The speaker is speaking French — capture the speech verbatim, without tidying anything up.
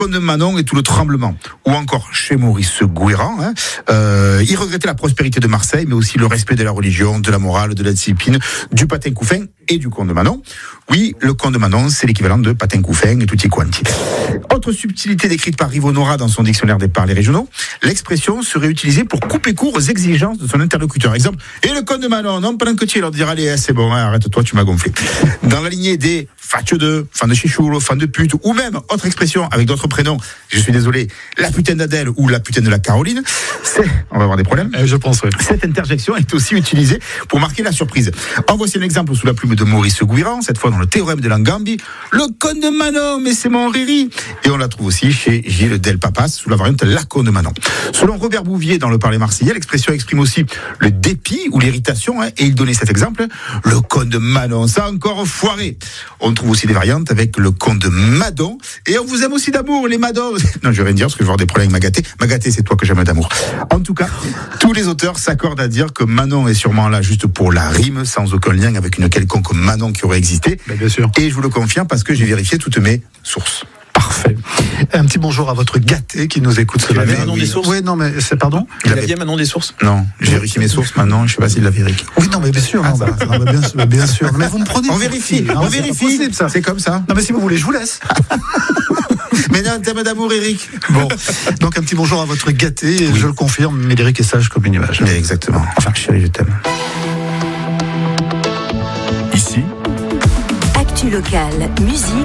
de Manon et tout le tremblement. Ou encore chez Maurice Gouéran, hein, euh, il regrettait la prospérité de Marseille, mais aussi le respect de la religion, de la morale, de la discipline, du patin couffin et du conte de Manon. Oui, le conte de Manon, c'est l'équivalent de patin couffin et tutti quanti. Autre subtilité décrite par Rivonora dans son dictionnaire des parlers régionaux, l'expression serait utilisée pour couper court aux exigences de son interlocuteur. Exemple, et le conte de Manon, non, pendant que tu leur dire, allez, c'est bon, hein, arrête-toi, tu m'as gonflé. Dans la lignée des fatcheux de, fan de chichoule, fan de pute, ou même autre expression avec d'autres prénoms, je suis désolé, la putain d'Adèle ou la putain de la Caroline, c'est, on va avoir des problèmes. Euh, je pense, oui. Cette interjection est aussi utilisée pour marquer la surprise. En voici un exemple sous la plume de Maurice Gouéran, cette fois dans le théorème de Langambi, le conte de Manon, mais c'est mon riri. Et on la trouve aussi chez Gilles Del Papas, sous la variante la conte de Manon. Selon Robert Bouvier dans le Parler marseillais, l'expression exprime aussi le dépit ou l'irritation, hein, et il donnait cet exemple, le conte de Manon, ça a encore foiré. On trouve aussi des variantes avec le conte de Madon, et on vous aime aussi d'amour, les Madons. Non, je vais rien dire, parce que je vais avoir des problèmes avec Magaté. Magaté, c'est toi que j'aime d'amour. En tout cas, tous les auteurs s'accordent à dire que Manon est sûrement là juste pour la rime, sans aucun lien avec une quelconque Manon qui aurait existé. Ben, bien sûr. Et je vous le confirme parce que j'ai vérifié toutes mes sources. Parfait. Un petit bonjour à votre gâté qui nous écoute ce matin. Manon oui. des sources. Oui, non, mais c'est pardon. Il avait bien Manon des sources. Non, j'ai vérifié mes sources maintenant, je sais pas s'il l'a vérifié. Oui, non, mais bien sûr, non, bah, non, bah, bien, bah, bien sûr. Mais vous me prenez. On pour vérifie, qui, hein, on c'est pas vérifie. possible, ça. C'est comme ça. Non, mais si vous voulez, je vous laisse. Mais non, thème d'amour, Eric. Bon, donc un petit bonjour à votre gâté. Oui. Je le confirme, Médéric est sage comme une image. Mais exactement. Enfin, chérie, je t'aime. Ici, Actu locale, musique.